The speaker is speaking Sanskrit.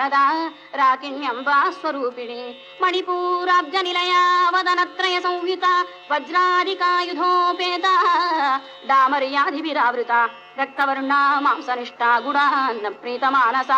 वरदा राकिण्यम्बा स्वरूपिणी मणिपूराब्जनिलया वदनत्रय संयुता वज्रादिकायुधोपेता डामर्यादिभिरावृता रक्तवर्णा मांसनिष्ठा गुणान्न प्रीतमानसा